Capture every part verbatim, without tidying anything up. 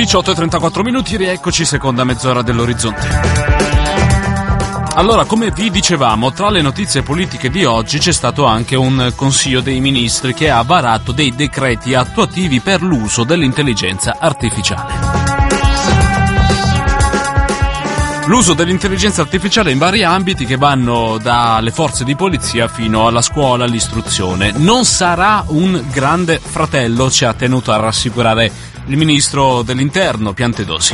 diciotto e trentaquattro minuti, rieccoci, seconda mezz'ora dell'Orizzonte. Allora, come vi dicevamo, tra le notizie politiche di oggi c'è stato anche un Consiglio dei Ministri che ha varato dei decreti attuativi per l'uso dell'intelligenza artificiale. L'uso dell'intelligenza artificiale in vari ambiti che vanno dalle forze di polizia fino alla scuola, all'istruzione. Non sarà un grande fratello, ci ha tenuto a rassicurare il ministro dell'Interno, Piantedosi.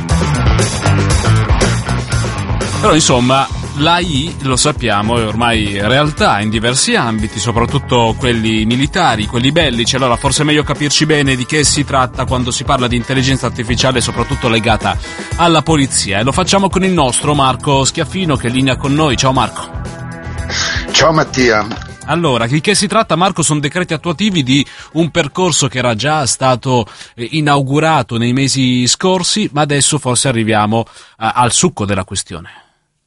Però insomma, l'A I, lo sappiamo, è ormai realtà in diversi ambiti, soprattutto quelli militari, quelli bellici. Allora forse è meglio capirci bene di che si tratta quando si parla di intelligenza artificiale, soprattutto legata alla polizia. E lo facciamo con il nostro Marco Schiaffino, che è in linea con noi. Ciao Marco. Ciao Mattia. Allora, di che si tratta, Marco? Sono decreti attuativi di un percorso che era già stato inaugurato nei mesi scorsi, ma adesso forse arriviamo a, al succo della questione.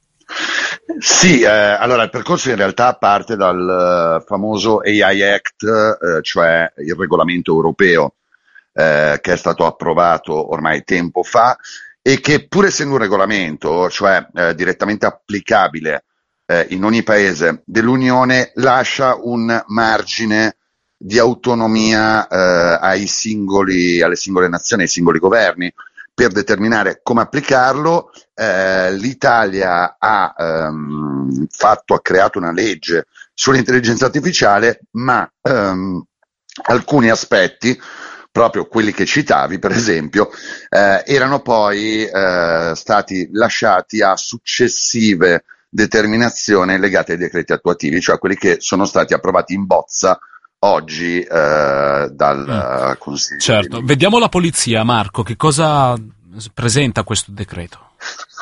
Sì, eh, allora il percorso in realtà parte dal uh, famoso A I Act, eh, cioè il regolamento europeo eh, che è stato approvato ormai tempo fa e che, pur essendo un regolamento, cioè eh, direttamente applicabile eh, in ogni paese dell'Unione, lascia un margine di autonomia eh, ai singoli, alle singole nazioni, ai singoli governi, per determinare come applicarlo. Eh, L'Italia ha ehm, fatto, ha creato una legge sull'intelligenza artificiale, ma ehm, alcuni aspetti, proprio quelli che citavi per esempio, eh, erano poi eh, stati lasciati a successive determinazioni legate ai decreti attuativi, cioè quelli che sono stati approvati in bozza oggi eh, dal mm. Consiglio. Certo, vediamo la polizia, Marco, che cosa presenta questo decreto?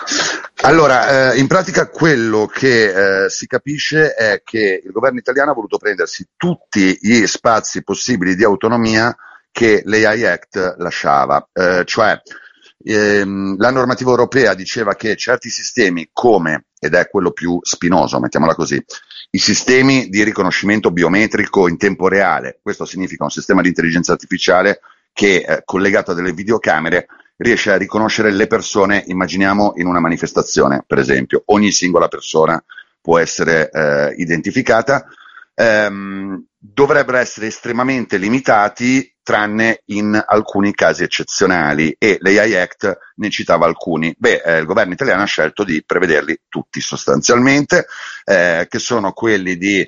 Allora, eh, in pratica quello che eh, si capisce è che il governo italiano ha voluto prendersi tutti gli spazi possibili di autonomia che l'A I Act lasciava, eh, cioè ehm, la normativa europea diceva che certi sistemi come, ed è quello più spinoso, mettiamola così, i sistemi di riconoscimento biometrico in tempo reale, questo significa un sistema di intelligenza artificiale che eh, collegato a delle videocamere riesce a riconoscere le persone, immaginiamo in una manifestazione per esempio, ogni singola persona può essere eh, identificata, ehm, dovrebbero essere estremamente limitati tranne in alcuni casi eccezionali e l'A I Act ne citava alcuni. Beh, eh, il governo italiano ha scelto di prevederli tutti sostanzialmente, eh, che sono quelli di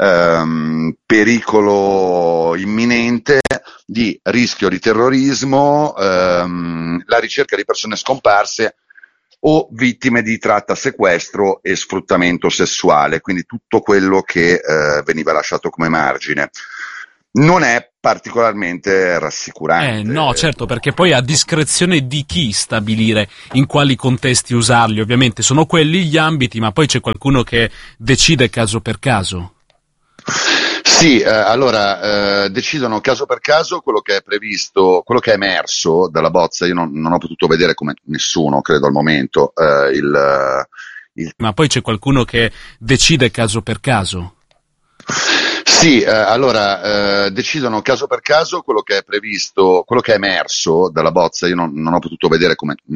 ehm, pericolo imminente, di rischio di terrorismo, ehm, la ricerca di persone scomparse o vittime di tratta, sequestro e sfruttamento sessuale, quindi tutto quello che eh, veniva lasciato come margine. Non è particolarmente rassicurante. Eh, no, certo, perché poi è a discrezione di chi stabilire in quali contesti usarli. Ovviamente sono quelli gli ambiti, ma poi c'è qualcuno che decide caso per caso. Sì, eh, allora eh, decidono caso per caso quello che è previsto, quello che è emerso dalla bozza. Io non, non ho potuto vedere, come nessuno credo al momento, eh, il, il... Ma poi c'è qualcuno che decide caso per caso. Sì, eh, allora eh, decidono caso per caso quello che è previsto, quello che è emerso dalla bozza. Io non, non ho potuto vedere, come